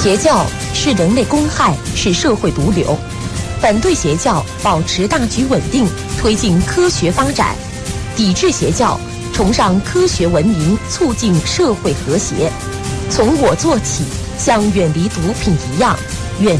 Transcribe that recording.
邪教是人类公害，是社会毒瘤。反对邪教，保持大局稳定，推进科学发展；抵制邪教，崇尚科学文明，促进社会和谐。从我做起，像远离毒品一样，